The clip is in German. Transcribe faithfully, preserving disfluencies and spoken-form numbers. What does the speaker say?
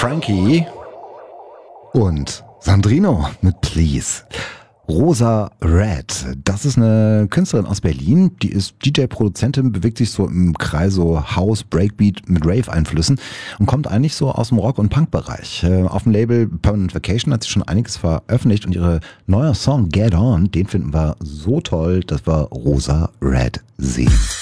Frankie und Sandrino mit Please. Rosa Red, das ist eine Künstlerin aus Berlin, die ist D J-Produzentin, bewegt sich so im Kreis so House, Breakbeat mit Rave-Einflüssen und kommt eigentlich so aus dem Rock- und Punk-Bereich. Auf dem Label Permanent Vacation hat sie schon einiges veröffentlicht und ihre neue Song Get On, den finden wir so toll, dass wir Rosa Red sehen.